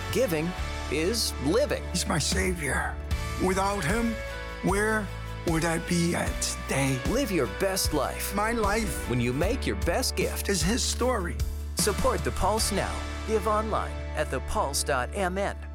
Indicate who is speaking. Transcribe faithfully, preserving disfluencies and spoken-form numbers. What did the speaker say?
Speaker 1: Giving is living.
Speaker 2: He's my savior. Without him, where would I be at today?
Speaker 1: Live your best life
Speaker 2: My life
Speaker 1: when you make your best gift.
Speaker 2: is his story.
Speaker 1: Support the Pulse now. Give online at the pulse dot m n.